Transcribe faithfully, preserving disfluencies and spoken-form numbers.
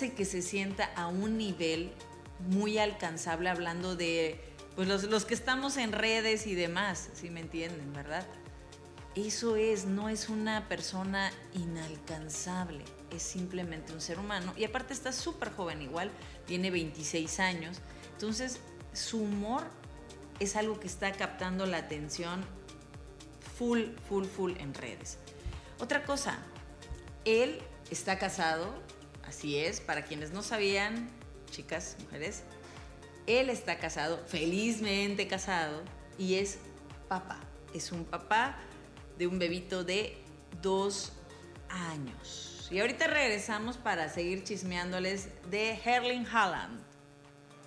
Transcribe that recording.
hace que se sienta a un nivel muy alcanzable, hablando de pues los, los que estamos en redes y demás, si me entienden, ¿verdad? Eso es, no es una persona inalcanzable, es simplemente un ser humano. Y aparte está súper joven igual, tiene veintiséis años. Entonces, su humor es algo que está captando la atención full, full, full en redes. Otra cosa, él está casado, así es, para quienes no sabían, chicas, mujeres, él está casado, felizmente casado, y es papá. Es un papá de un bebito de dos años. Y ahorita regresamos para seguir chismeándoles de Erling Haaland.